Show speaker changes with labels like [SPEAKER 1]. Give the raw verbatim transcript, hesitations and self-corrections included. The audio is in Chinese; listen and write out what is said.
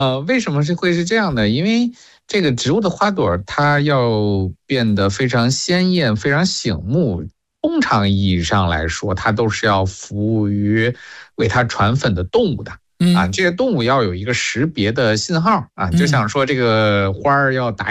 [SPEAKER 1] 呃，为什么是会是这样的？因为这个植物的花朵它要变得非常鲜艳、非常醒目，通常意义上来说，它都是要服务于为它传粉的动物的。啊，
[SPEAKER 2] 嗯
[SPEAKER 1] 这些动物要有一个识别的信号啊，就
[SPEAKER 2] 嗯。
[SPEAKER 1] 像说这个花儿要打